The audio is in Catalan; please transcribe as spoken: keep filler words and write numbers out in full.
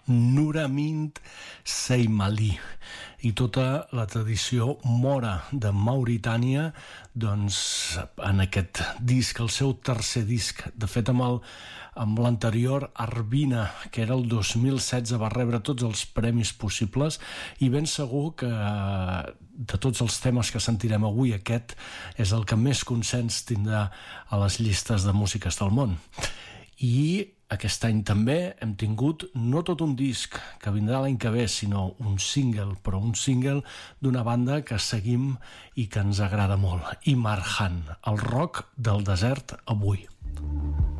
Nouramint Seymali, i tota la tradició mora de Mauritània, doncs en aquest disc, el seu tercer disc, de fet amb el amb l'anterior Arbina, que era el dos mil setze, va rebre tots els premis possibles, i ben segur que de tots els temes que sentirem avui, aquest és el que més consens tindrà a les llistes de músiques del món. I aquest any també hem tingut no tot un disc que vindrà l'any que ve, sinó un single, però un single d'una banda que seguim i que ens agrada molt, Imarhan, el rock del desert avui.